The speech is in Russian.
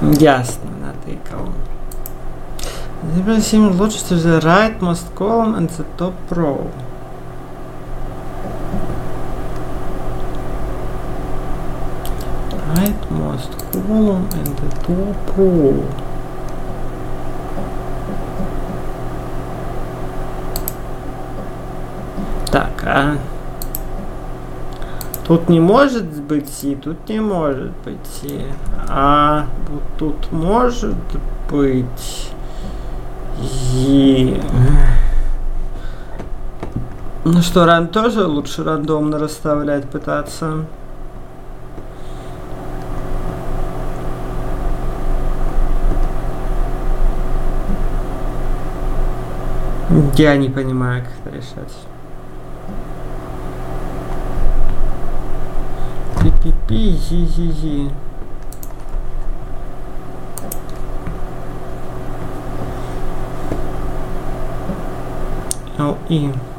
Ясно, натыкал. Seems logic to the rightmost column and the top row. Rightmost column and the top row. Так, а тут не может быть и тут не может быть и. А вот тут может быть и. Ну что, тоже лучше рандомно расставлять пытаться. Я не понимаю, как это решать. Пи-пи-пи, зи-зи-зи. Л-И.